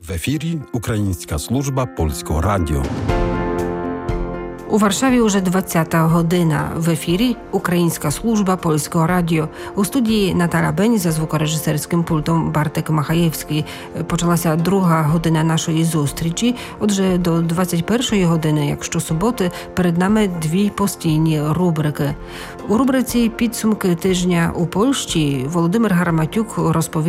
В ефірі Українська служба Польського радіо. У Варшаві уже 20-та година. В ефірі Українська служба Польського радіо. У студії Наталя Бень, за звукорежисерським пультом Бартек Махаєвський. Почалася друга година нашої зустрічі. Отже, до 21-ї години, як щосуботи, перед нами дві постійні рубрики. У рубриці «Підсумки тижня у Польщі» Володимир Гарматюк розповідає